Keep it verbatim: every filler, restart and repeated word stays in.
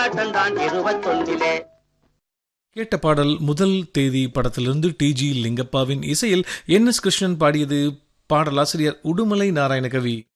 தான் இருபத்தொன்னிலே. கேட்ட பாடல் முதல் தேதி படத்திலிருந்து டி ஜி லிங்கப்பாவின் இசையில் என் எஸ் கிருஷ்ணன் பாடியது. பாடலாசிரியர் உடுமலை நாராயணகவி.